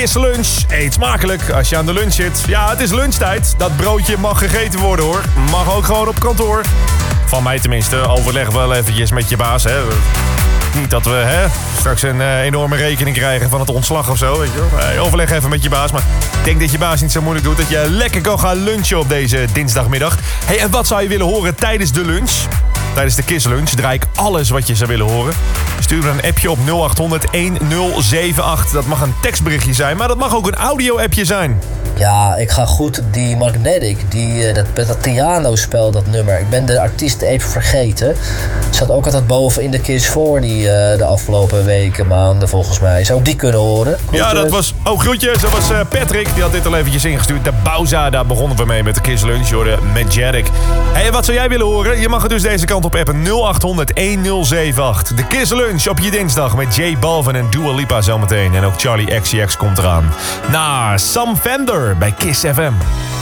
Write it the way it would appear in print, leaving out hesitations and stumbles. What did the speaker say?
Kiss Lunch. Eet smakelijk als je aan de lunch zit. Ja, het is lunchtijd. Dat broodje mag gegeten worden hoor. Mag ook gewoon op kantoor. Van mij tenminste. Overleg wel eventjes met je baas. Hè. Niet dat we straks een enorme rekening krijgen van het ontslag of zo. Weet je wel. Nee, overleg even met je baas. Maar ik denk dat je baas niet zo moeilijk doet. Dat je lekker kan gaan lunchen op deze dinsdagmiddag. Hey, en wat zou je willen horen tijdens de lunch? Tijdens de Kiss Lunch draai ik alles wat je zou willen horen. Stuur dan een appje op 0800 1078. Dat mag een tekstberichtje zijn, maar dat mag ook een audio-appje zijn. Ja, ik ga goed die Magnetic, dat pianospel, dat nummer. Ik ben de artiest even vergeten. Zat ook altijd boven in de Kiss 40 de afgelopen weken, maanden volgens mij. Zou ik die kunnen horen? Goed, ja, dat was... Oh, groetjes. Dat was Patrick. Die had dit al eventjes ingestuurd. De Bauza, daar begonnen we mee met de Kiss Lunch. Hoor, de Magic. Hey, wat zou jij willen horen? Je mag het dus deze kant op appen. 0800 1078. De Kiss Lunch op je dinsdag met J Balvin en Dua Lipa zometeen. En ook Charlie XCX komt eraan. Naar Sam Fender bij Kiss FM.